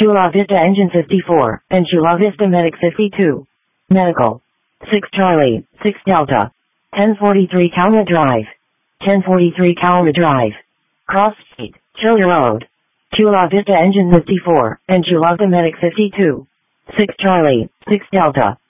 Chula Vista Engine 54, and Chula Vista Medic 52. Medical. 6 Charlie, 6 Delta. 1043 Calma Drive. 1043 Calma Drive. Cross Street, Chiller Road. Chula Vista Engine 54, and Chula Vista Medic 52. 6 Charlie, 6 Delta.